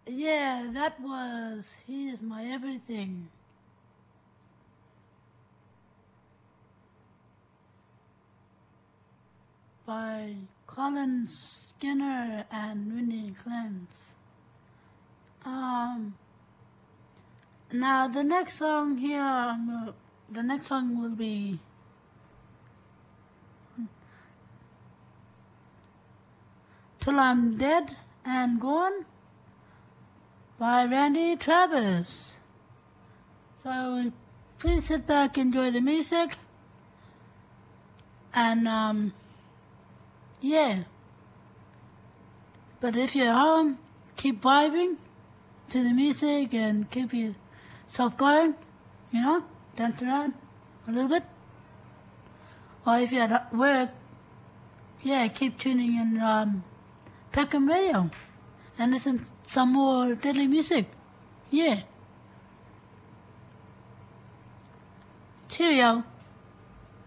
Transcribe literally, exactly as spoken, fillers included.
Yeah, that was He Is My Everything by Colin Skinner and Winnie Clance. Um, now the next song here, um, the next song will be Till I'm Dead and Gone by Randy Travis. So please sit back, enjoy the music, and um, yeah. But if you're home, keep vibing to the music and keep yourself going, you know, dance around a little bit. Or if you're at work, yeah, keep tuning in um, Peckham Radio and listen to some more deadly music. Yeah. Cheerio.